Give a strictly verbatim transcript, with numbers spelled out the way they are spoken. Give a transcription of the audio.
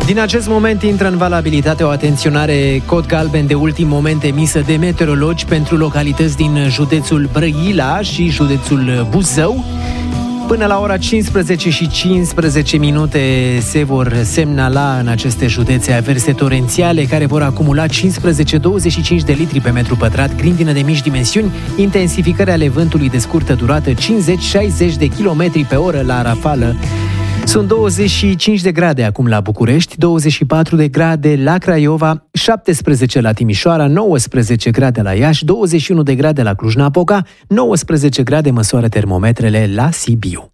Din acest moment intră în valabilitate o atenționare cod galben de ultim moment emisă de meteorologi pentru localități din județul Brăila și județul Buzău. Până la ora cincisprezece și cincisprezece minute se vor semnala în aceste județe averse torențiale care vor acumula cincisprezece douăzeci și cinci de litri pe metru pătrat, grindină de mici dimensiuni, intensificări ale vântului de scurtă durată, cincizeci șaizeci de kilometri pe oră la rafală. Sunt douăzeci și cinci de grade acum la București, douăzeci și patru de grade la Craiova, șaptesprezece la Timișoara, nouăsprezece grade la Iași, douăzeci și unu de grade la Cluj-Napoca, nouăsprezece grade măsoară termometrele la Sibiu.